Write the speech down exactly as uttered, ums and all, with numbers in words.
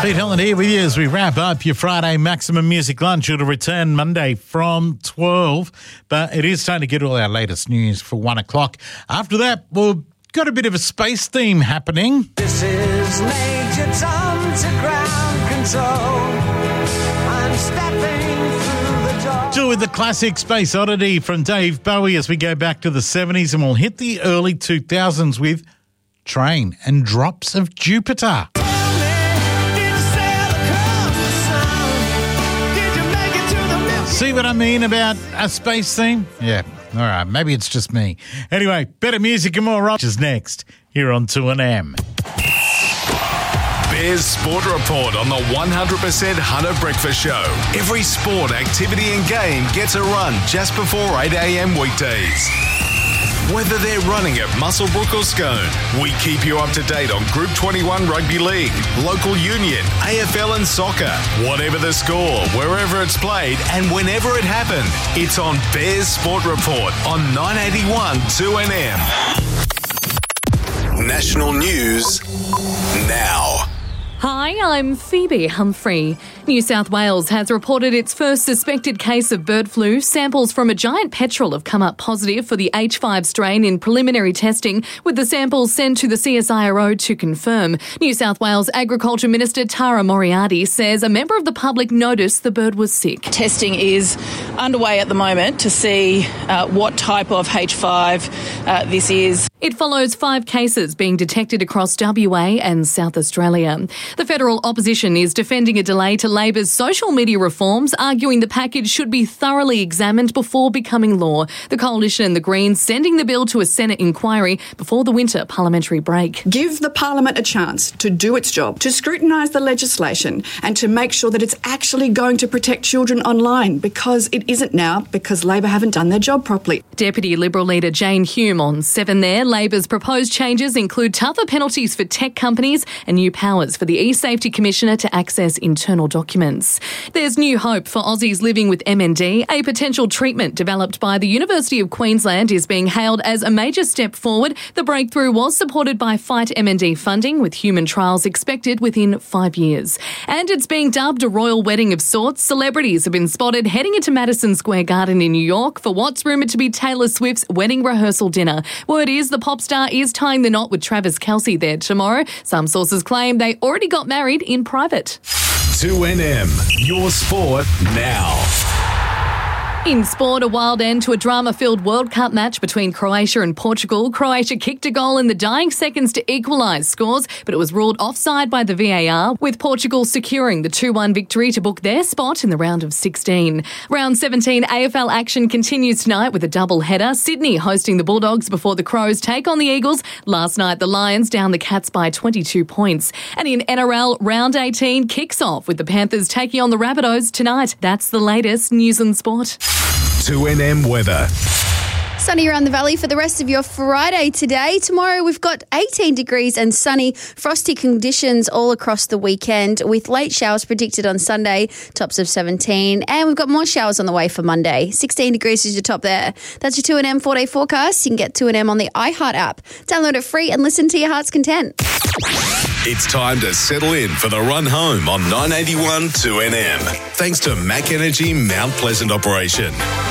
Pete Holland here with you as we wrap up your Friday Maximum Music Lunch. It'll return Monday from twelve, but it is time to get all our latest news for one o'clock. After that, we've got a bit of a space theme happening. This is Major Tom to ground control. I'm stepping through the door. Still with the classic Space Oddity from Dave Bowie as we go back to the seventies, and we'll hit the early two thousands with Train and Drops of Jupiter. See what I mean about a space theme? Yeah, all right, maybe it's just me. Anyway, better music and more Rogers next here on two N M. Bears Sport Report on the one hundred percent Hunter Breakfast Show. Every sport, activity and game gets a run just before eight a.m. weekdays. Whether they're running at Muswellbrook or Scone, we keep you up to date on Group twenty-one Rugby League, local union, A F L and soccer. Whatever the score, wherever it's played and whenever it happened, it's on Bears Sport Report on nine eighty-one two N M. National news now. Hi, I'm Phoebe Humphrey. New South Wales has reported its first suspected case of bird flu. Samples from a giant petrel have come up positive for the H five strain in preliminary testing, with the samples sent to the C S I R O to confirm. New South Wales Agriculture Minister Tara Moriarty says a member of the public noticed the bird was sick. Testing is underway at the moment to see uh, what type of H five uh, this is. It follows five cases being detected across W A and South Australia. The federal opposition is defending a delay to Labor's social media reforms, arguing the package should be thoroughly examined before becoming law. The Coalition and the Greens sending the bill to a Senate inquiry before the winter parliamentary break. Give the Parliament a chance to do its job, to scrutinise the legislation and to make sure that it's actually going to protect children online, because it isn't now, because Labor haven't done their job properly. Deputy Liberal leader Jane Hume on seven there. Labor's proposed changes include tougher penalties for tech companies and new powers for the E-Safety Commissioner to access internal documents. There's new hope for Aussies living with M N D. A potential treatment developed by the University of Queensland is being hailed as a major step forward. The breakthrough was supported by Fight M N D funding, with human trials expected within five years. And it's being dubbed a royal wedding of sorts. Celebrities have been spotted heading into Madison Square Garden in New York for what's rumoured to be Taylor Swift's wedding rehearsal dinner. Word is the pop star is tying the knot with Travis Kelce there tomorrow. Some sources claim they already got married in private. two N M, your sport now. In sport, a wild end to a drama-filled World Cup match between Croatia and Portugal. Croatia kicked a goal in the dying seconds to equalise scores, but it was ruled offside by the V A R, with Portugal securing the two one victory to book their spot in the round of sixteen. Round seventeen A F L action continues tonight with a double-header. Sydney hosting the Bulldogs before the Crows take on the Eagles. Last night, the Lions down the Cats by twenty-two points. And in N R L, round eighteen kicks off with the Panthers taking on the Rabbitohs tonight. That's the latest news and sport. two N M weather. Sunny around the valley for the rest of your Friday today. Tomorrow we've got eighteen degrees and sunny, frosty conditions all across the weekend, with late showers predicted on Sunday, tops of seventeen. And we've got more showers on the way for Monday. sixteen degrees is your top there. That's your two N M four-day forecast. You can get two N M on the iHeart app. Download it free and listen to your heart's content. It's time to settle in for the run home on nine eighty-one two N M. Thanks to Mac Energy Mount Pleasant Operation.